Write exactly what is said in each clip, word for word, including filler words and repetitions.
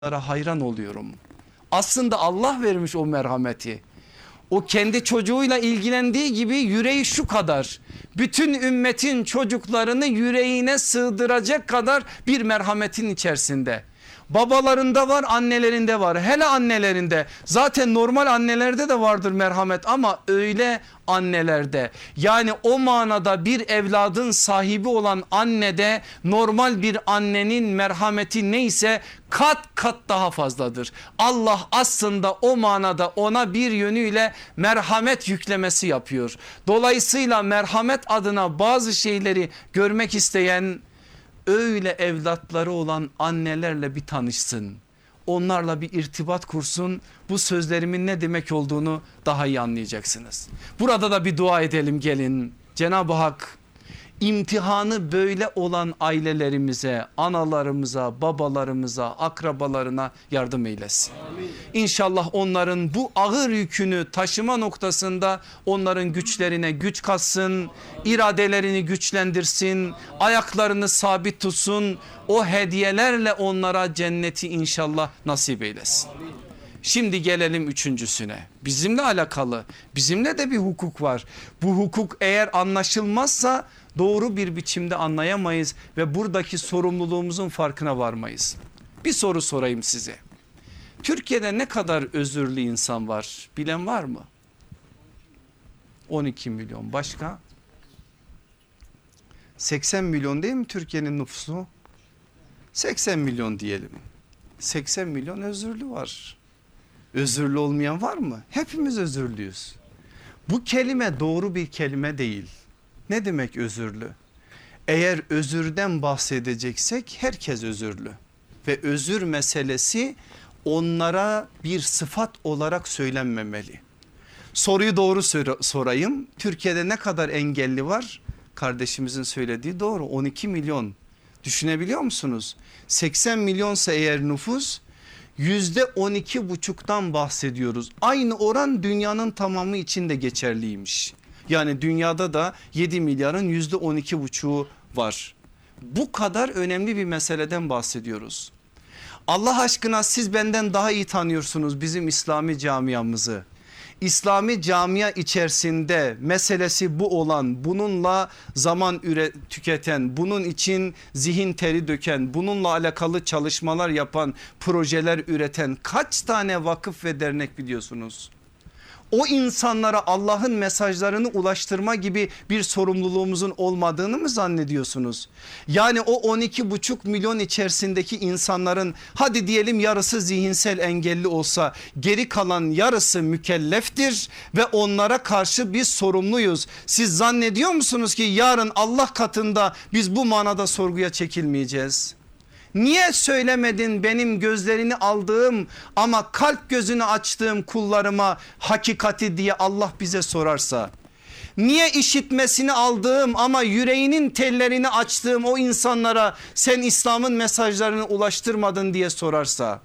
hayran oluyorum. Aslında Allah vermiş o merhameti. O kendi çocuğuyla ilgilendiği gibi yüreği şu kadar. Bütün ümmetin çocuklarını yüreğine sığdıracak kadar bir merhametin içerisinde. Babalarında var, annelerinde var. Hele annelerinde, zaten normal annelerde de vardır merhamet ama öyle annelerde, yani o manada bir evladın sahibi olan annede normal bir annenin merhameti neyse kat kat daha fazladır. Allah aslında o manada ona bir yönüyle merhamet yüklemesi yapıyor. Dolayısıyla merhamet adına bazı şeyleri görmek isteyen öyle evlatları olan annelerle bir tanışsın. Onlarla bir irtibat kursun. Bu sözlerimin ne demek olduğunu daha iyi anlayacaksınız. Burada da bir dua edelim gelin. Cenab-ı Hak imtihanı böyle olan ailelerimize, analarımıza, babalarımıza, akrabalarına yardım eylesin. Amin. İnşallah onların bu ağır yükünü taşıma noktasında onların güçlerine güç katsın, iradelerini güçlendirsin, ayaklarını sabit tutsun, o hediyelerle onlara cenneti inşallah nasip eylesin. Amin. Şimdi gelelim üçüncüsüne. Bizimle alakalı, bizimle de bir hukuk var. Bu hukuk eğer anlaşılmazsa doğru bir biçimde anlayamayız ve buradaki sorumluluğumuzun farkına varmayız. Bir soru sorayım size. Türkiye'de ne kadar özürlü insan var? Bilen var mı? on iki milyon. Başka? seksen milyon değil mi Türkiye'nin nüfusu? seksen milyon diyelim. seksen milyon özürlü var. Özürlü olmayan var mı? Hepimiz özürlüyüz. Bu kelime doğru bir kelime değil. Ne demek özürlü? Eğer özürden bahsedeceksek herkes özürlü. Ve özür meselesi onlara bir sıfat olarak söylenmemeli. Soruyu doğru sorayım. Türkiye'de ne kadar engelli var? Kardeşimizin söylediği doğru, on iki milyon. Düşünebiliyor musunuz? seksen milyonsa eğer nüfus, yüzde on iki buçuktan bahsediyoruz. Aynı oran dünyanın tamamı için de geçerliymiş. Yani dünyada da yedi milyarın yüzde on iki buçuğu var. Bu kadar önemli bir meseleden bahsediyoruz. Allah aşkına siz benden daha iyi tanıyorsunuz bizim İslami camiamızı. İslami camia içerisinde meselesi bu olan, bununla zaman üre, tüketen, bunun için zihin teri döken, bununla alakalı çalışmalar yapan, projeler üreten kaç tane vakıf ve dernek biliyorsunuz? O insanlara Allah'ın mesajlarını ulaştırma gibi bir sorumluluğumuzun olmadığını mı zannediyorsunuz? Yani o on iki buçuk milyon içerisindeki insanların hadi diyelim yarısı zihinsel engelli olsa geri kalan yarısı mükelleftir ve onlara karşı biz sorumluyuz. Siz zannediyor musunuz ki yarın Allah katında biz bu manada sorguya çekilmeyeceğiz? Niye söylemedin benim gözlerini aldığım ama kalp gözünü açtığım kullarıma hakikati diye Allah bize sorarsa? Niye işitmesini aldığım ama yüreğinin tellerini açtığım o insanlara sen İslam'ın mesajlarını ulaştırmadın diye sorarsa?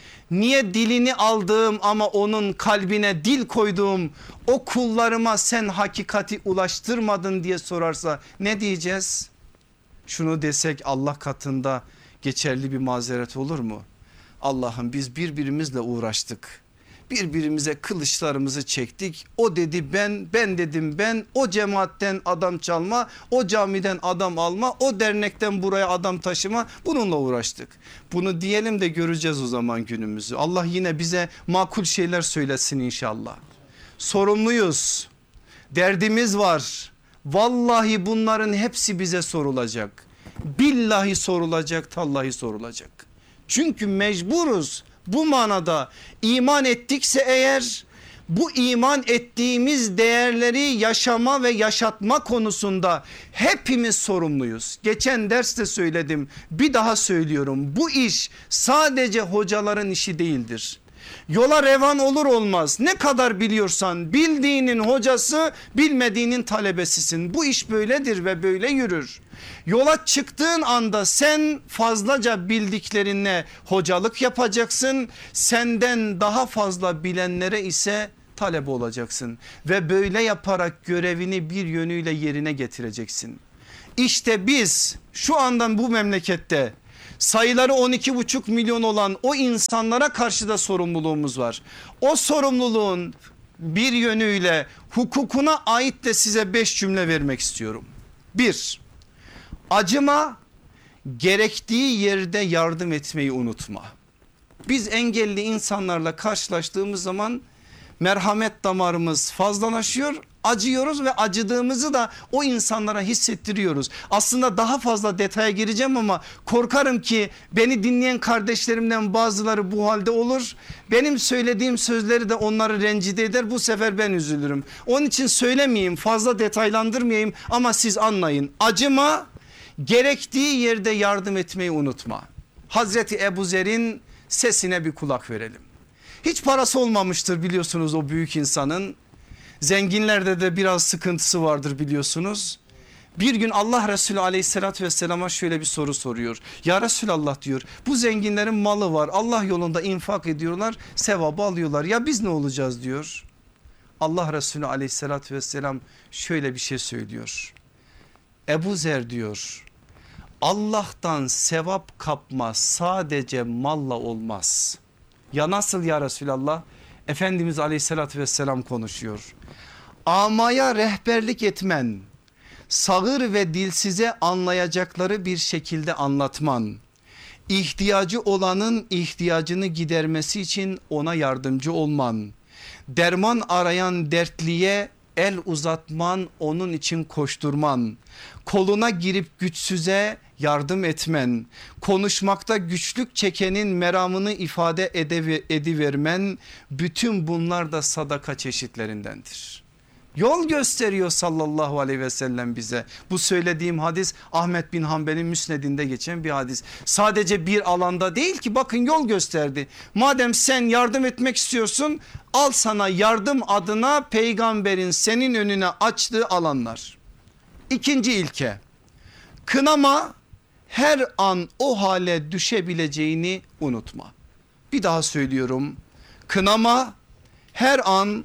Niye dilini aldığım ama onun kalbine dil koyduğum o kullarıma sen hakikati ulaştırmadın diye sorarsa ne diyeceğiz? Şunu desek Allah katında geçerli bir mazeret olur mu? Allah'ım biz birbirimizle uğraştık. Birbirimize kılıçlarımızı çektik. O dedi ben, ben dedim ben. O cemaatten adam çalma, o camiden adam alma, o dernekten buraya adam taşıma, bununla uğraştık. Bunu diyelim de göreceğiz o zaman günümüzü. Allah yine bize makul şeyler söylesin inşallah. Sorumluyuz. Derdimiz var. Vallahi bunların hepsi bize sorulacak. Billahi sorulacak, tallahi sorulacak. Çünkü mecburuz bu manada. İman ettikse eğer bu iman ettiğimiz değerleri yaşama ve yaşatma konusunda hepimiz sorumluyuz. Geçen derste söyledim, bir daha söylüyorum. Bu iş sadece hocaların işi değildir. Yola revan olur olmaz ne kadar biliyorsan bildiğinin hocası, bilmediğinin talebesisin. Bu iş böyledir ve böyle yürür. Yola çıktığın anda sen fazlaca bildiklerinle hocalık yapacaksın. Senden daha fazla bilenlere ise talebe olacaksın. Ve böyle yaparak görevini bir yönüyle yerine getireceksin. İşte biz şu andan bu memlekette sayıları on iki buçuk milyon olan o insanlara karşı da sorumluluğumuz var. O sorumluluğun bir yönüyle hukukuna ait de size beş cümle vermek istiyorum. Bir, acıma, gerektiği yerde yardım etmeyi unutma. Biz engelli insanlarla karşılaştığımız zaman merhamet damarımız fazlalaşıyor, acıyoruz ve acıdığımızı da o insanlara hissettiriyoruz. Aslında daha fazla detaya gireceğim ama korkarım ki beni dinleyen kardeşlerimden bazıları bu halde olur. Benim söylediğim sözleri de onları rencide eder, bu sefer ben üzülürüm. Onun için söylemeyeyim, fazla detaylandırmayayım ama siz anlayın. Acıma, gerektiği yerde yardım etmeyi unutma. Hazreti Ebu Zer'in sesine bir kulak verelim. Hiç parası olmamıştır biliyorsunuz o büyük insanın. Zenginlerde de biraz sıkıntısı vardır biliyorsunuz. Bir gün Allah Resulü aleyhissalatü vesselama şöyle bir soru soruyor. Ya Resulallah diyor, bu zenginlerin malı var, Allah yolunda infak ediyorlar, sevabı alıyorlar, ya biz ne olacağız diyor. Allah Resulü aleyhissalatü vesselam şöyle bir şey söylüyor. Ebu Zer diyor, Allah'tan sevap kapma sadece malla olmaz. Ya nasıl ya Resulallah? Efendimiz aleyhissalatü vesselam konuşuyor. Amaya rehberlik etmen, sağır ve dilsize anlayacakları bir şekilde anlatman, ihtiyacı olanın ihtiyacını gidermesi için ona yardımcı olman, derman arayan dertliye el uzatman, onun için koşturman, koluna girip güçsüze yardım etmen, konuşmakta güçlük çekenin meramını ifade edivermen, bütün bunlar da sadaka çeşitlerindendir. Yol gösteriyor sallallahu aleyhi ve sellem bize. Bu söylediğim hadis Ahmet bin Hanbel'in müsnedinde geçen bir hadis. Sadece bir alanda değil ki, bakın yol gösterdi. Madem sen yardım etmek istiyorsun, al sana yardım adına peygamberin senin önüne açtığı alanlar. İkinci ilke, kınama, her an o hale düşebileceğini unutma. Bir daha söylüyorum, kınama, her an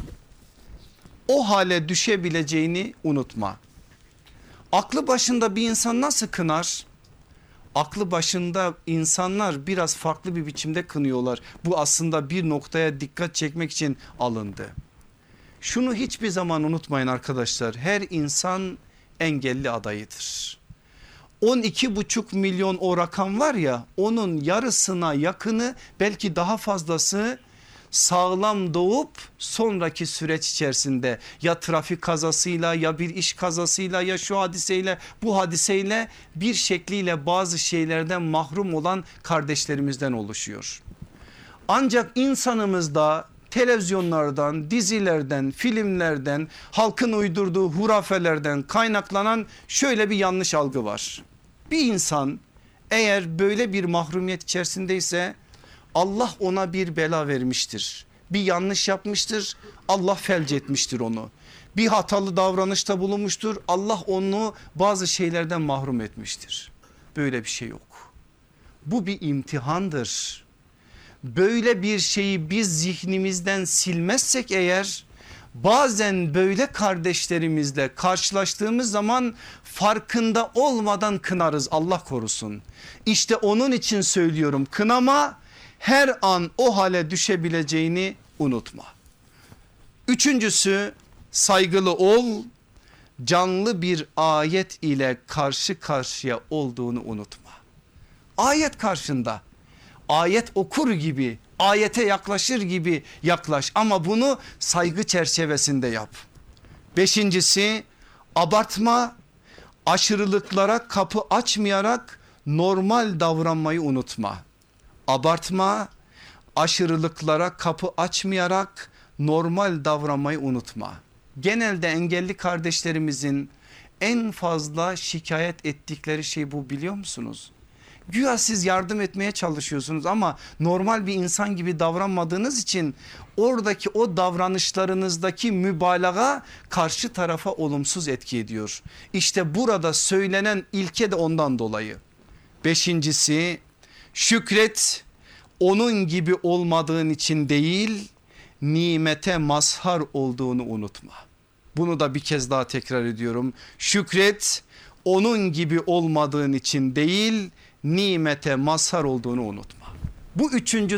o hale düşebileceğini unutma. Aklı başında bir insan nasıl kınar? Aklı başında insanlar biraz farklı bir biçimde kınıyorlar. Bu aslında bir noktaya dikkat çekmek için alındı. Şunu hiçbir zaman unutmayın arkadaşlar, her insan engelli adayıdır. on iki buçuk milyon o rakam var ya, onun yarısına yakını, belki daha fazlası sağlam doğup sonraki süreç içerisinde ya trafik kazasıyla, ya bir iş kazasıyla, ya şu hadiseyle, bu hadiseyle bir şekliyle bazı şeylerden mahrum olan kardeşlerimizden oluşuyor. Ancak insanımızda televizyonlardan, dizilerden, filmlerden, halkın uydurduğu hurafelerden kaynaklanan şöyle bir yanlış algı var. Bir insan eğer böyle bir mahrumiyet içerisindeyse Allah ona bir bela vermiştir. Bir yanlış yapmıştır, Allah felç etmiştir onu. Bir hatalı davranışta bulunmuştur, Allah onu bazı şeylerden mahrum etmiştir. Böyle bir şey yok. Bu bir imtihandır. Böyle bir şeyi biz zihnimizden silmezsek eğer, bazen böyle kardeşlerimizle karşılaştığımız zaman farkında olmadan kınarız, Allah korusun. İşte onun için söylüyorum, kınama, her an o hale düşebileceğini unutma. Üçüncüsü, saygılı ol, canlı bir ayet ile karşı karşıya olduğunu unutma. Ayet karşında, ayet okur gibi, ayete yaklaşır gibi yaklaş ama bunu saygı çerçevesinde yap. Beşincisi, abartma, aşırılıklara kapı açmayarak normal davranmayı unutma. Abartma, aşırılıklara kapı açmayarak normal davranmayı unutma. Genelde engelli kardeşlerimizin en fazla şikayet ettikleri şey bu, biliyor musunuz? Güya siz yardım etmeye çalışıyorsunuz ama normal bir insan gibi davranmadığınız için oradaki o davranışlarınızdaki mübalağa karşı tarafa olumsuz etki ediyor. İşte burada söylenen ilke de ondan dolayı. Beşincisi, şükret, onun gibi olmadığın için değil, nimete mazhar olduğunu unutma. Bunu da bir kez daha tekrar ediyorum. Şükret, onun gibi olmadığın için değil, nimete mazhar olduğunu unutma. Bu üçüncü